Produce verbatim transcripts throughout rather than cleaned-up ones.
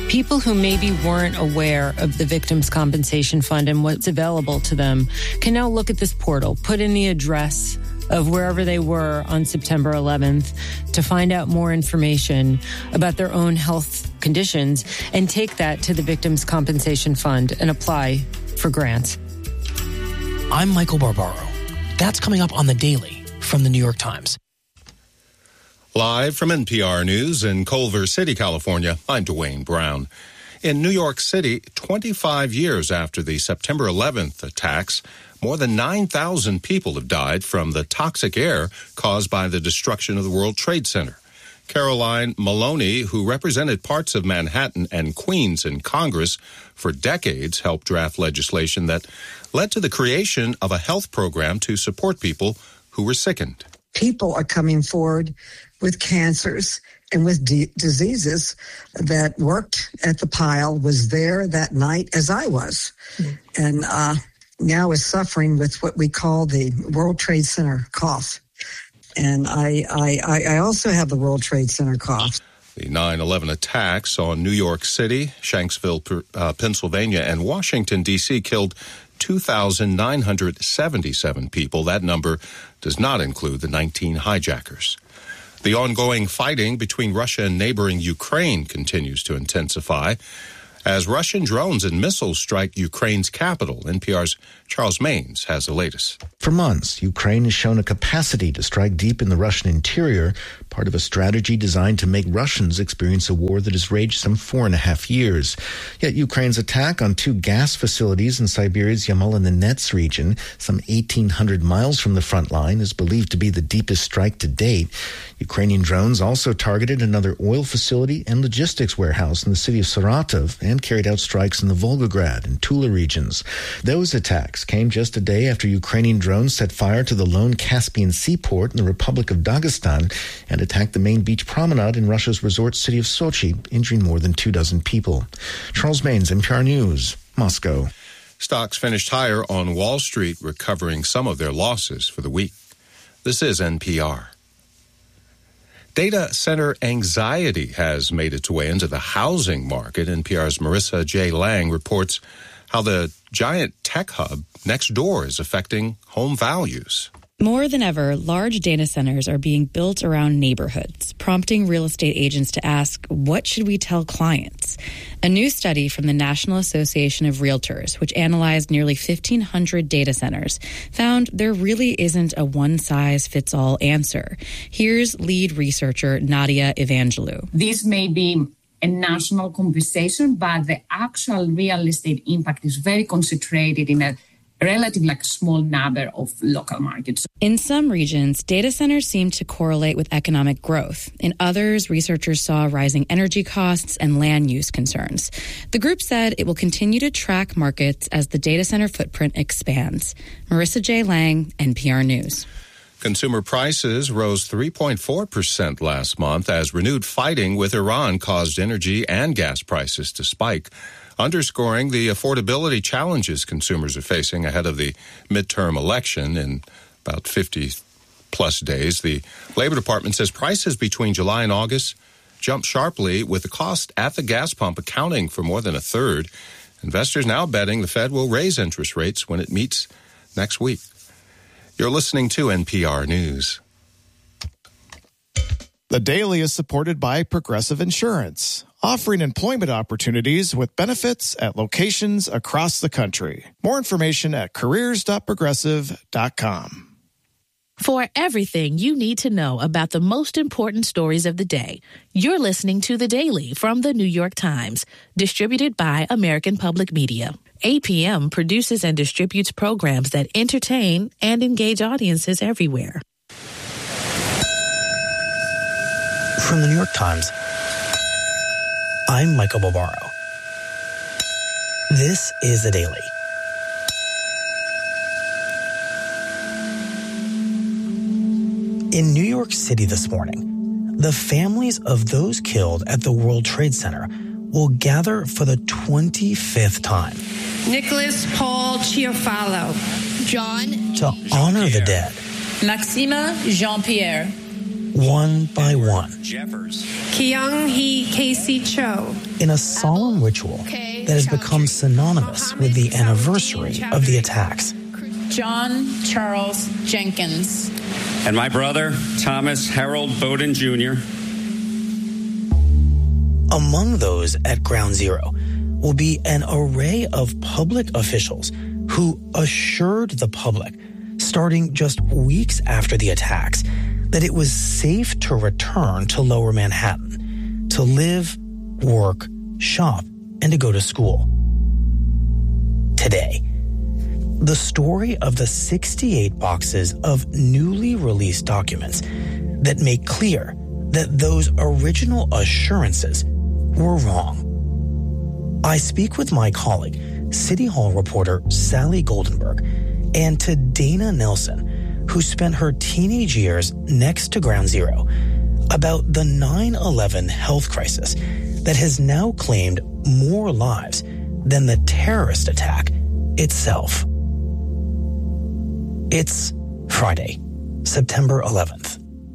People who maybe weren't aware of the Victims' Compensation Fund and what's available to them can now look at this portal, put in the address of wherever they were on September eleventh to find out more information about their own health conditions and take that to the Victims' Compensation Fund and apply for grants. I'm Michael Barbaro. That's coming up on The Daily from the New York Times. Live from N P R News in Culver City, California, I'm Dwayne Brown. In New York City, twenty-five years after the September eleventh attacks, more than nine thousand people have died from the toxic air caused by the destruction of the World Trade Center. Caroline Maloney, who represented parts of Manhattan and Queens in Congress for decades, helped draft legislation that led to the creation of a health program to support people who were sickened. People are coming forward with cancers and with d- diseases that worked at the pile, was there that night as I was, mm. and uh, now is suffering with what we call the World Trade Center cough. And I, I, I also have the World Trade Center cough. The nine eleven attacks on New York City, Shanksville, uh, Pennsylvania, and Washington, D C killed two thousand nine hundred seventy-seven people. That number does not include the nineteen hijackers. The ongoing fighting between Russia and neighboring Ukraine continues to intensify as Russian drones and missiles strike Ukraine's capital. N P R's Charles Maynes has the latest. For months, Ukraine has shown a capacity to strike deep in the Russian interior, part of a strategy designed to make Russians experience a war that has raged some four and a half years. Yet Ukraine's attack on two gas facilities in Siberia's Yamal-Nenets region, some eighteen hundred miles from the front line, is believed to be the deepest strike to date. Ukrainian drones also targeted another oil facility and logistics warehouse in the city of Saratov and carried out strikes in the Volgograd and Tula regions. Those attacks came just a day after Ukrainian drones set fire to the lone Caspian seaport in the Republic of Dagestan and attacked the main beach promenade in Russia's resort city of Sochi, injuring more than two dozen people. Charles Maynes, N P R News, Moscow. Stocks finished higher on Wall Street, recovering some of their losses for the week. This is N P R. Data center anxiety has made its way into the housing market. N P R's Marissa J. Lang reports how the giant tech hub next door is affecting home values. More than ever, large data centers are being built around neighborhoods, prompting real estate agents to ask, what should we tell clients? A new study from the National Association of Realtors, which analyzed nearly fifteen hundred data centers, found there really isn't a one-size-fits-all answer. Here's lead researcher Nadia Evangelou. This may be a national conversation, but the actual real estate impact is very concentrated in a relatively like small number of local markets. In some regions, data centers seem to correlate with economic growth. In others, researchers saw rising energy costs and land use concerns. The group said it will continue to track markets as the data center footprint expands. Marissa J. Lang, N P R News. Consumer prices rose three point four percent last month as renewed fighting with Iran caused energy and gas prices to spike, underscoring the affordability challenges consumers are facing ahead of the midterm election in about fifty plus days. The Labor Department says prices between July and August jumped sharply, with the cost at the gas pump accounting for more than a third. Investors now betting the Fed will raise interest rates when it meets next week. You're listening to N P R News. The Daily is supported by Progressive Insurance, offering employment opportunities with benefits at locations across the country. More information at careers dot progressive dot com. For everything you need to know about the most important stories of the day, you're listening to The Daily from The New York Times, distributed by American Public Media. A P M produces and distributes programs that entertain and engage audiences everywhere. From The New York Times, I'm Michael Barbaro. This is The Daily. In New York City this morning, the families of those killed at the World Trade Center will gather for the twenty-fifth time. Nicholas Paul Chiafalo. John to honor the dead. Maxima Jean-Pierre. one by one. Jeffers. Kyung-hee Casey Cho. In a solemn ritual that has become synonymous with the anniversary of the attacks. John Charles Jenkins. And my brother, Thomas Harold Bowden Junior Among those at Ground Zero will be an array of public officials who assured the public, starting just weeks after the attacks, that it was safe to return to Lower Manhattan, to live, work, shop, and to go to school. Today, the story of the sixty-eight boxes of newly released documents that make clear that those original assurances were wrong. I speak with my colleague, City Hall reporter Sally Goldenberg, and to Dana Nelson, who spent her teenage years next to Ground Zero, about the nine eleven health crisis that has now claimed more lives than the terrorist attack itself. It's Friday, September eleventh.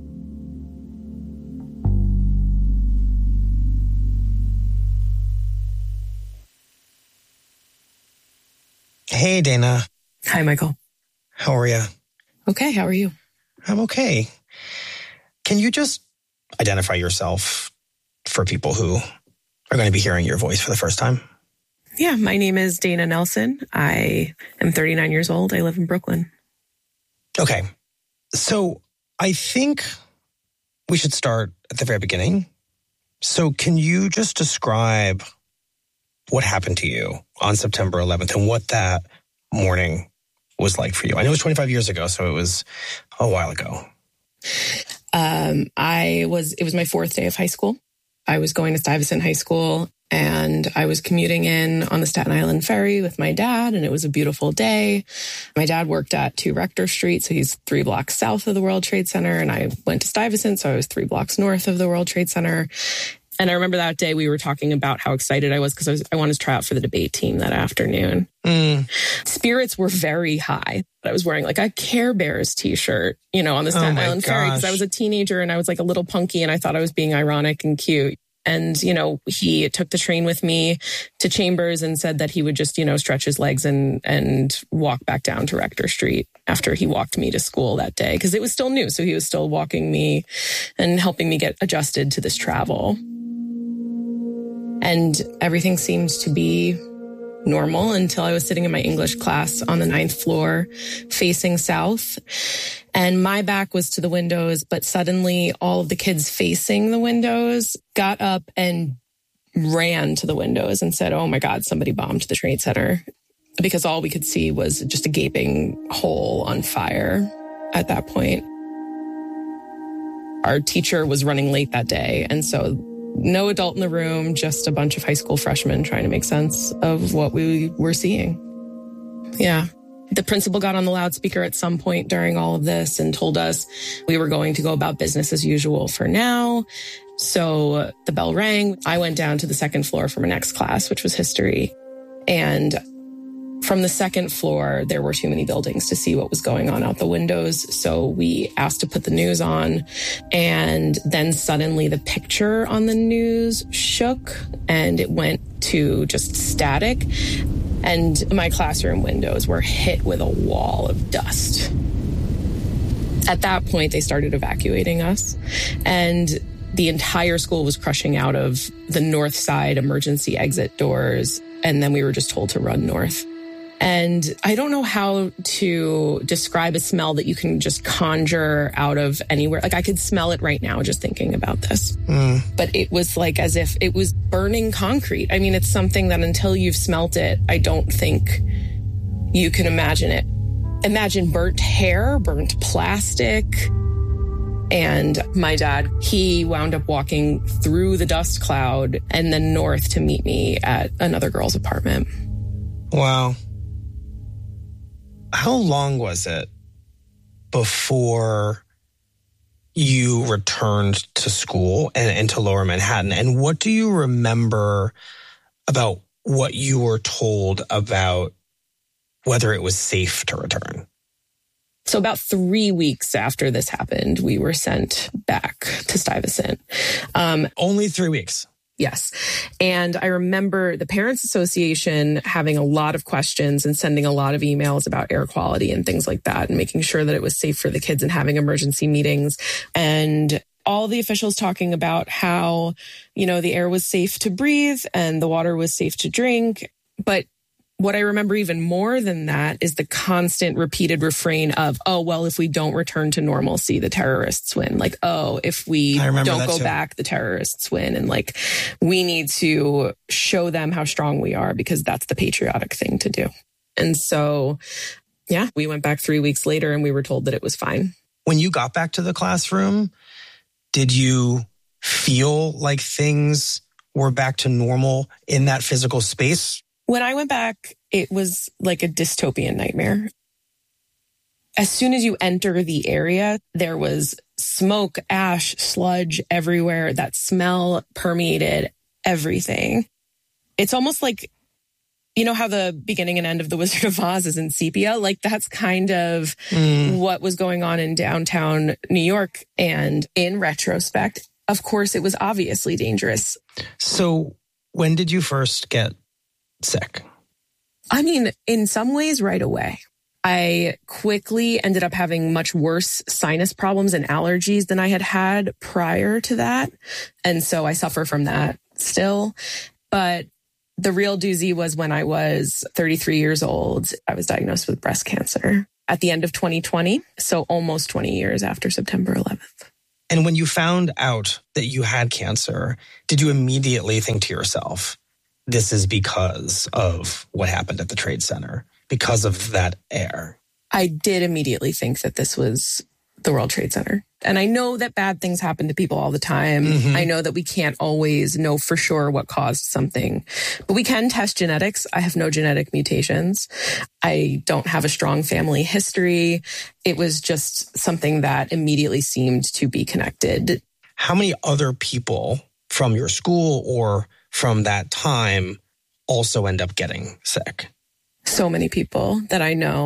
Hey, Dana. Hi, Michael. How are you? Okay, how are you? I'm okay. Can you just identify yourself for people who are going to be hearing your voice for the first time? Yeah, my name is Dana Nelson. I am thirty-nine years old. I live in Brooklyn. Okay. So I think we should start at the very beginning. So can you just describe what happened to you on September eleventh and what that morning was like for you? I know it was twenty-five years ago, so it was a while ago. Um, I was, it was my fourth day of high school. I was going to Stuyvesant High School, and I was commuting in on the Staten Island ferry with my dad, and it was a beautiful day. My dad worked at two Rector Street, so he's three blocks south of the World Trade Center, and I went to Stuyvesant, so I was three blocks north of the World Trade Center. And I remember that day we were talking about how excited I was because I, was, I wanted to try out for the debate team that afternoon. Mm. Spirits were very high. I was wearing like a Care Bears t-shirt, you know, on the Staten oh Island gosh. ferry because I was a teenager and I was like a little punky and I thought I was being ironic and cute. And, you know, he took the train with me to Chambers and said that he would just, you know, stretch his legs and and walk back down to Rector Street after he walked me to school that day because it was still new. So he was still walking me and helping me get adjusted to this travel. And everything seemed to be normal until I was sitting in my English class on the ninth floor facing south. And my back was to the windows, but suddenly all of the kids facing the windows got up and ran to the windows and said, oh my God, somebody bombed the Trade Center. Because all we could see was just a gaping hole on fire at that point. Our teacher was running late that day. And so no adult in the room, just a bunch of high school freshmen trying to make sense of what we were seeing. Yeah. The principal got on the loudspeaker at some point during all of this and told us we were going to go about business as usual for now. So the bell rang. I went down to the second floor for my next class, which was history. And from the second floor, there were too many buildings to see what was going on out the windows. So we asked to put the news on. And then suddenly the picture on the news shook and it went to just static. And my classroom windows were hit with a wall of dust. At that point, they started evacuating us. And the entire school was crushing out of the north side emergency exit doors. And then we were just told to run north. And I don't know how to describe a smell that you can just conjure out of anywhere. Like I could smell it right now just thinking about this. Mm. But it was like as if it was burning concrete. I mean, it's something that until you've smelt it, I don't think you can imagine it. Imagine burnt hair, burnt plastic. And my dad, he wound up walking through the dust cloud and then north to meet me at another girl's apartment. Wow. How long was it before you returned to school and, and to Lower Manhattan? And what do you remember about what you were told about whether it was safe to return? So about three weeks after this happened, we were sent back to Stuyvesant. Um, Only three weeks. Yes. And I remember the Parents Association having a lot of questions and sending a lot of emails about air quality and things like that, and making sure that it was safe for the kids and having emergency meetings. And all the officials talking about how, you know, the air was safe to breathe and the water was safe to drink. But what I remember even more than that is the constant repeated refrain of, oh, well, if we don't return to normalcy, the terrorists win. Like, oh, if we don't go too. back, the terrorists win. And like, we need to show them how strong we are because that's the patriotic thing to do. And so, yeah, we went back three weeks later and we were told that it was fine. When you got back to the classroom, did you feel like things were back to normal in that physical space? When I went back, it was like a dystopian nightmare. As soon as you enter the area, there was smoke, ash, sludge everywhere. That smell permeated everything. It's almost like, you know how the beginning and end of The Wizard of Oz is in sepia? Like that's kind of mm. what was going on in downtown New York. And in retrospect, of course, it was obviously dangerous. So when did you first get sick? I mean, in some ways, right away. I quickly ended up having much worse sinus problems and allergies than I had had prior to that. And so I suffer from that still. But the real doozy was when I was thirty-three years old. I was diagnosed with breast cancer at the end of twenty twenty. So almost twenty years after September eleventh. And when you found out that you had cancer, did you immediately think to yourself, this is because of what happened at the Trade Center, because of that air? I did immediately think that this was the World Trade Center. And I know that bad things happen to people all the time. Mm-hmm. I know that we can't always know for sure what caused something, but we can test genetics. I have no genetic mutations. I don't have a strong family history. It was just something that immediately seemed to be connected. How many other people from your school or from that time also end up getting sick? So many people that I know.